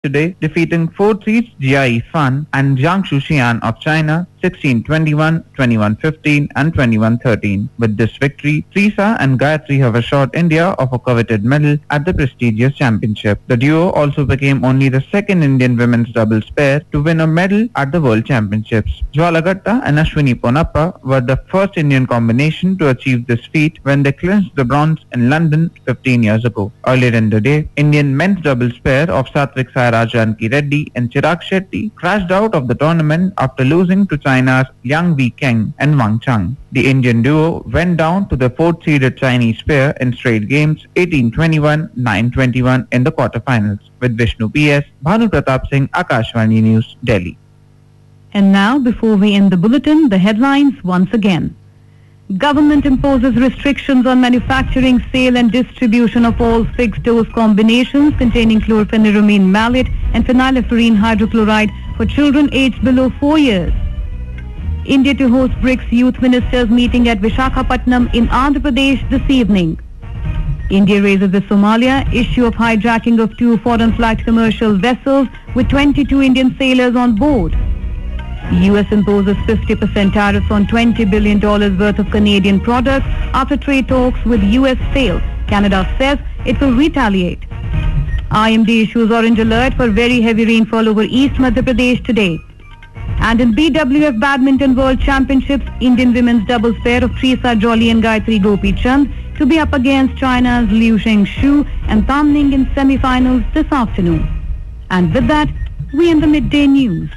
today, defeating 4 seeds Jia Fan and Jiang Shuxian of China 16-21, 21-15 and 21-13. With this victory, Trisa and Gayatri have assured India of a coveted medal at the prestigious championship. The duo also became only the second Indian women's doubles pair to win a medal at the World Championships. Jwala Gatta and Ashwini Ponappa were the first Indian combination to achieve this feat when they clinched the bronze in London 15 years ago. Earlier in the day, Indian men's doubles pair of Satvik Sairaj Janki Reddy and Chirag Shetty crashed out of the tournament after losing to China's Liang Weikeng and Wang Chang. The Indian duo went down to the 4th-seeded Chinese pair in straight games 18-21, 9-21 in the quarterfinals. With Vishnu PS, Bhanu Pratap Singh, Akashvani News, Delhi. And now, before we end the bulletin, the headlines once again. Government imposes restrictions on manufacturing, sale and distribution of all fixed-dose combinations containing chlorpheniramine maleate and phenylephrine hydrochloride for children aged below 4 years. India to host BRICS Youth Ministers meeting at Visakhapatnam in Andhra Pradesh this evening. India raises the Somalia issue of hijacking of 2 foreign flagged commercial vessels with 22 Indian sailors on board. US imposes 50% tariffs on $20 billion worth of Canadian products after trade talks with US fail. Canada says it will retaliate. IMD issues orange alert for very heavy rainfall over East Madhya Pradesh today. And in BWF Badminton World Championships, Indian women's doubles pair of Trisa Jolly and Gayatri Gopi Chand to be up against China's Liu Shengshu and Tam Ning in semi-finals this afternoon. And with that, we end the midday news.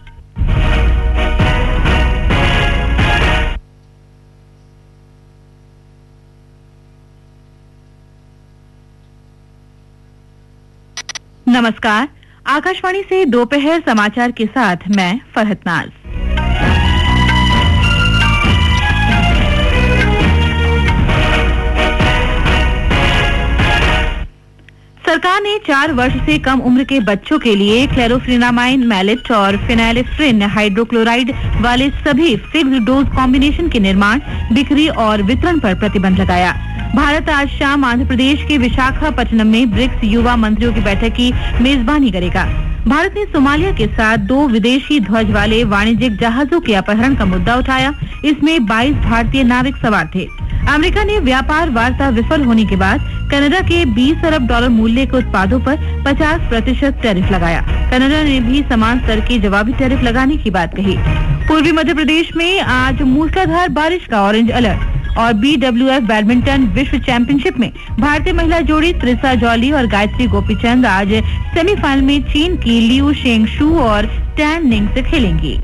नमस्कार, आकाशवाणी से दोपहर समाचार के साथ मैं फरहत नाज। सरकार ने 4 वर्ष से कम उम्र के बच्चों के लिए क्लोरोफेनामाइन मैलेट और फेनाइलेफ्रिन हाइड्रोक्लोराइड वाले सभी फिक्स्ड डोज कॉम्बिनेशन के निर्माण, बिक्री और वितरण पर प्रतिबंध लगाया। भारत आज शाम आंध्र प्रदेश के विशाखापट्टनम में ब्रिक्स युवा मंत्रियों की बैठक की मेजबानी करेगा। भारत ने सोमालिया के साथ 2 विदेशी ध्वज वाले वाणिज्यिक जहाजों के अपहरण का मुद्दा उठाया। इसमें 22 भारतीय नाविक सवार थे। अमेरिका ने व्यापार वार्ता विफल होने के बाद कनाडा के $20 अरब मूल्य के उत्पादों पर 50% टैरिफ लगाया। कनाडा ने भी समान स्तर के जवाबी टैरिफ लगाने की बात कही। पूर्वी मध्य प्रदेश में आज मूसलाधार बारिश का ऑरेंज अलर्ट। और BWF बैडमिंटन विश्व चैंपियनशिप में भारतीय महिला जोड़ी त्रिसा जॉली और गायत्री गोपीचंद आज सेमीफाइनल में चीन की लियू शेंगशू और टैन निंग से खेलेंगी।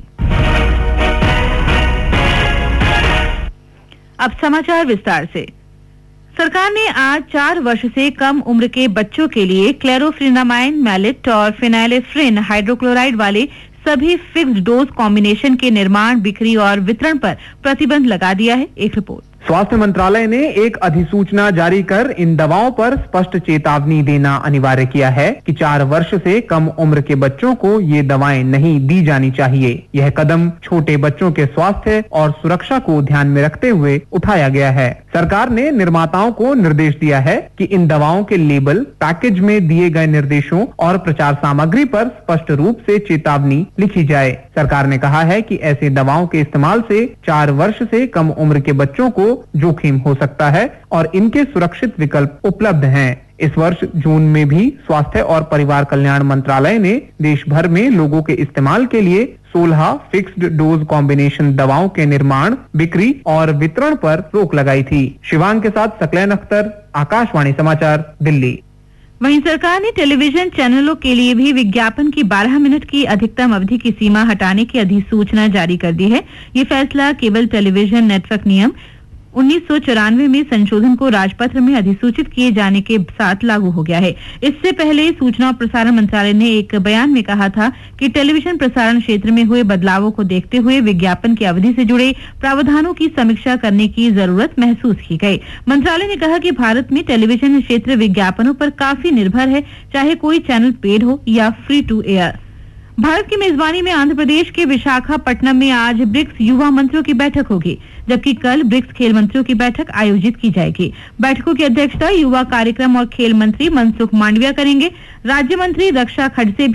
अब समाचार विस्तार से। सरकार ने आज 4 वर्ष से कम उम्र के बच्चों के लिए क्लोरोफेनामाइन मैलेट और फेनाइलेफ्रिन हाइड्रोक्लोराइड वाले सभी फिक्स्ड डोज कॉम्बिनेशन के निर्माण, बिक्री और वितरण पर प्रतिबंध लगा दिया है। एक रिपोर्ट। स्वास्थ्य मंत्रालय ने एक अधिसूचना जारी कर इन दवाओं पर स्पष्ट चेतावनी देना अनिवार्य किया है कि 4 वर्ष से कम उम्र के बच्चों को ये दवाएं नहीं दी जानी चाहिए। यह कदम छोटे बच्चों के स्वास्थ्य और सुरक्षा को ध्यान में रखते हुए उठाया गया है। सरकार ने निर्माताओं को निर्देश दिया है कि इन दवाओं के लेबल, पैकेज में दिए गए निर्देशों और प्रचार सामग्री पर स्पष्ट रूप से चेतावनी लिखी जाए। सरकार ने कहा है कि ऐसे दवाओं के इस्तेमाल से 4 वर्ष से कम उम्र के बच्चों को जोखिम हो सकता है और इनके सुरक्षित विकल्प उपलब्ध हैं। इस वर्ष जून में भी स्वास्थ्य और परिवार कल्याण मंत्रालय ने देश भर में लोगों के इस्तेमाल के लिए 16 फिक्स्ड डोज कॉम्बिनेशन दवाओं के निर्माण, बिक्री और वितरण पर रोक लगाई थी। शिवांग के साथ सकलैन अख्तर, आकाशवाणी समाचार, दिल्ली। वहीं सरकार ने टेलीविजन चैनलों के लिए भी विज्ञापन की 12 मिनट की अधिकतम अवधि की सीमा हटाने की अधिसूचना जारी कर दी है। ये फैसला केबल टेलीविजन नेटवर्क नियम 1994 में संशोधन को राजपत्र में अधिसूचित किए जाने के साथ लागू हो गया है। इससे पहले सूचना और प्रसारण मंत्रालय ने एक बयान में कहा था कि टेलीविजन प्रसारण क्षेत्र में हुए बदलावों को देखते हुए विज्ञापन की अवधि से जुड़े प्रावधानों की समीक्षा करने की जरूरत महसूस की गई। मंत्रालय ने कहा कि भारत में टेलीविजन क्षेत्र विज्ञापनों पर काफी निर्भर है, चाहे कोई चैनल पेड हो या फ्री टू एयर। भारत की मेजबानी में आंध्र प्रदेश के विशाखापट्टनम में आज ब्रिक्स युवा मंत्रियों की बैठक होगी, जबकि कल ब्रिक्स खेल मंत्रियों की बैठक आयोजित की जाएगी। बैठकों की अध्यक्षता युवा कार्यक्रम और खेल मंत्री मनसुख मांडविया करेंगे। राज्य मंत्री रक्षा खडसे